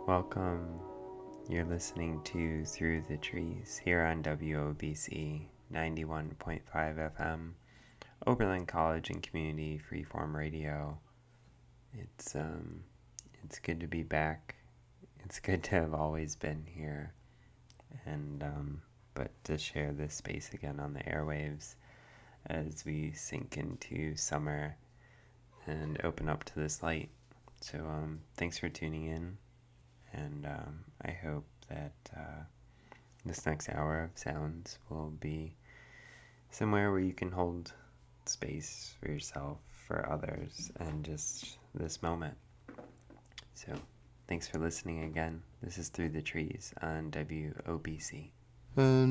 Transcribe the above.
Welcome. You're listening to Through the Trees here on WOBC 91.5 FM, Oberlin College and Community Freeform Radio. It's good to be back. It's good to have always been here, and but to share this space again on the airwaves as we sink into summer and open up to this light. So thanks for tuning in. And I hope that this next hour of sounds will be somewhere where you can hold space for yourself, for others, and just this moment. So thanks for listening again. This is Through the Trees on WOBC. And